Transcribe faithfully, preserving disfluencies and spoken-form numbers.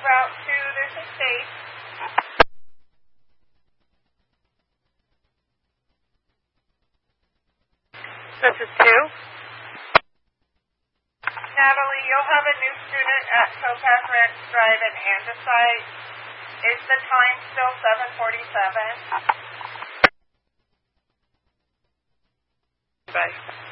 Route two, this is Faith. This is two. Natalie, you'll have a new student at Topaz Ranch Drive in Andesite. Is the time still seven forty-seven? Bye.